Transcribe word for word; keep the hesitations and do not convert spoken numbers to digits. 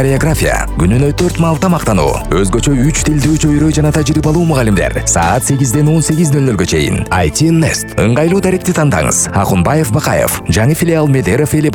Хореография, күнүнө төрт маал тамактануу, өзгөчө үч тилди чөйрө жана тажрыйбалуу мугалимдер. Саат сегизден он сегиз нөл нөлгө чейин. ай ти Nest. Ыңгайлуу даректи тандаңыз. Акунбаев Бакаев. Жаңы филиал Медеров